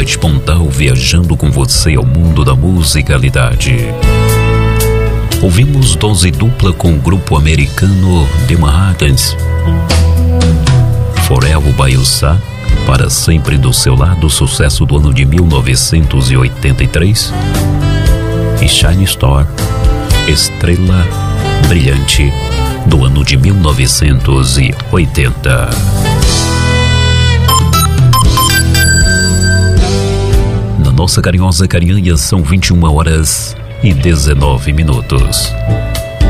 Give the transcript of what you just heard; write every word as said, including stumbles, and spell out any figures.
Noite Pontal, viajando com você ao mundo da musicalidade. Ouvimos dose dupla com o grupo americano The Manhattans, Forever by Your Side, Para Sempre do Seu Lado, sucesso do ano de mil novecentos e oitenta e três, e Shining Star, Estrela Brilhante, do ano de mil novecentos e oitenta. Na nossa carinhosa Carinhanha são vinte e uma horas e dezenove minutos.